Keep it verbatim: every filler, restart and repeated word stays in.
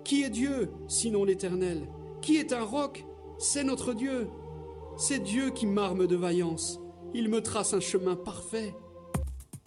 Qui est Dieu, sinon l'Éternel? Qui est un roc? C'est notre Dieu. C'est Dieu qui m'arme de vaillance. Il me trace un chemin parfait.